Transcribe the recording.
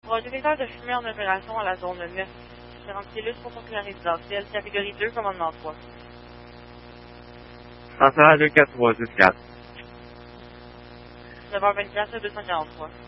Pour un détecteur de fumée en opération à la zone 9, différentes cellules protocolées résidentielles, catégorie 2, commandement 3. Transfert à 243, 10-4. 9h24, 243.